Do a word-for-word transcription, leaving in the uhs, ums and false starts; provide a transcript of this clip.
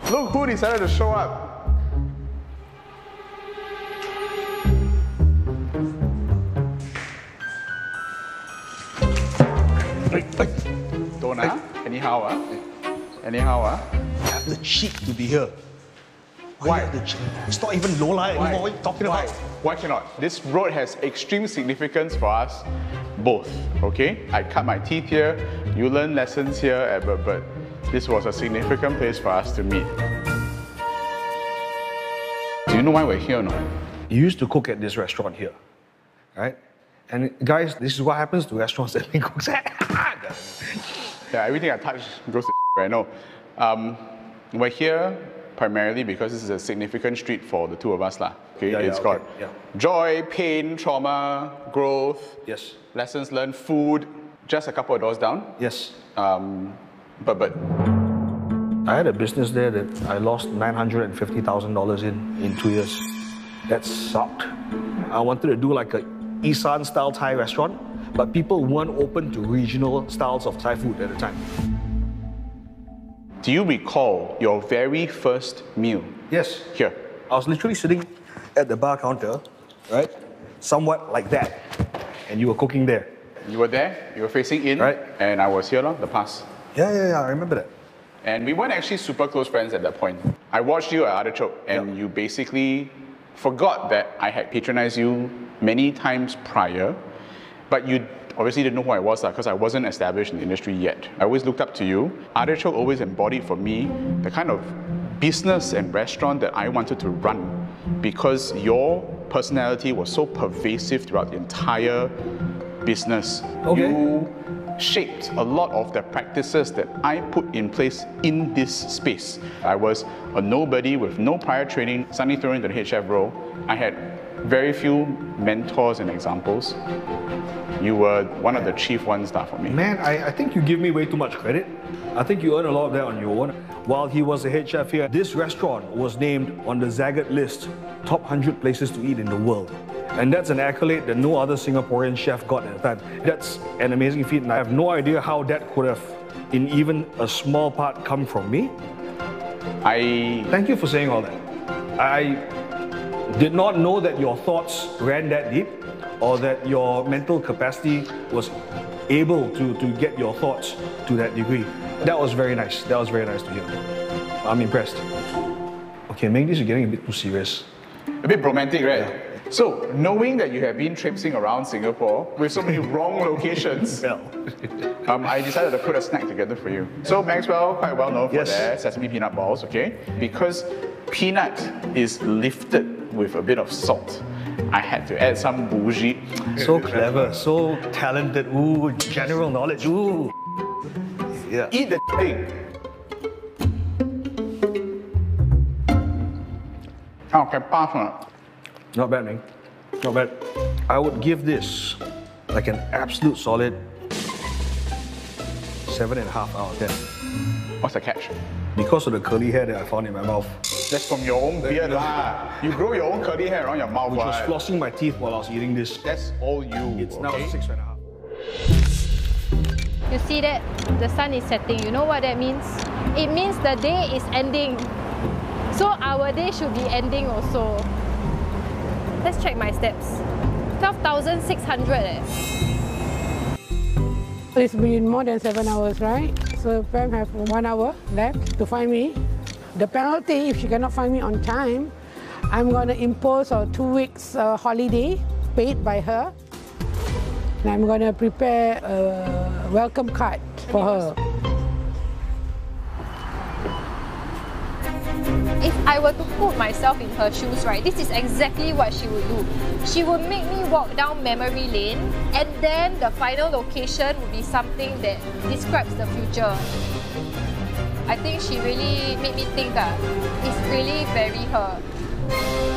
Look who decided to show up. Don't ah? Anyhow ah? Anyhow ah? You have the cheek to be here. Why? You have the cheek? It's not even Lola anymore. Why? What are you talking Why? about? Why cannot? This road has extreme significance for us both, okay? I cut my teeth here, you learn lessons here at Bird Bird. This was a significant place for us to meet. Do you know why we're here or not? You used to cook at this restaurant here, right? And guys, this is what happens to restaurants that make cooks. Yeah, everything I touch goes to right now. Um, we're here primarily because this is a significant street for the two of us. Lah. Okay? Yeah, yeah, it's okay, got yeah. joy, pain, trauma, growth, Yes. lessons learned, food, just a couple of doors down. Yes. Um, but, but I had a business there that I lost nine hundred fifty thousand dollars in in two years. That sucked. I wanted to do like a Isan style Thai restaurant, but people weren't open to regional styles of Thai food at the time. do you recall your very first meal Yes. here? I was literally sitting at the bar counter, right? Somewhat like that. And you were cooking there. You were there, you were facing in, Right. and I was here, the pass. Yeah, yeah, yeah, I remember that. And we weren't actually super close friends at that point. I watched you at Artichoke, and Yeah. you basically forgot that I had patronized you many times prior, but you obviously didn't know who I was because I wasn't established in the industry yet. I always looked up to you. Artichoke always embodied for me the kind of business and restaurant that I wanted to run because your personality was so pervasive throughout the entire business. Okay. You shaped a lot of the practices that I put in place in this space. I was a nobody with no prior training, suddenly thrown into the head chef role. I had very few mentors and examples. You were one of the chief ones there for me. Man, I, I think you give me way too much credit. I think you earn a lot of that on your own. While he was the head chef here, this restaurant was named on the Zagat list, top one hundred places to eat in the world. And that's an accolade that no other Singaporean chef got at the time. That's an amazing feat, and I have no idea how that could have, in even a small part, come from me. I Thank you for saying all that. I did not know that your thoughts ran that deep, or that your mental capacity was able to, to get your thoughts to that degree. That was very nice. That was very nice to hear. I'm impressed. Okay, maybe this is getting a bit too serious. a bit romantic, right? So, knowing that you have been traipsing around Singapore with so many wrong locations, Well, um, I decided to put a snack together for you. So, Maxwell, quite well known for Yes. their sesame peanut balls, okay? Because peanut is lifted with a bit of salt, I had to add some bougie. so clever, so talented. Ooh, general knowledge. Ooh. Yeah. Eat the thing. Oh, can pass on it. Not bad, man. Not bad. I would give this like an absolute solid seven and a half out of ten. What's the catch? Because of the curly hair that I found in my mouth, That's from your own beard lah. You grow your own curly hair around your mouth. which was what? flossing my teeth while I was eating this. That's all you. It's now okay? six and a half. You see that? The sun is setting. You know what that means? It means the day is ending. So our day should be ending also. Let's check my steps. twelve thousand six hundred eh. It's been more than seven hours, right? So Pam have one hour left to find me. The penalty, if she cannot find me on time, I'm going to impose a two weeks uh, holiday paid by her. And I'm going to prepare a welcome card for her. If I were to put myself in her shoes, right, this is exactly what she would do. She would make me walk down memory lane, and then the final location would be something that describes the future. I think she really made me think that it's really very her.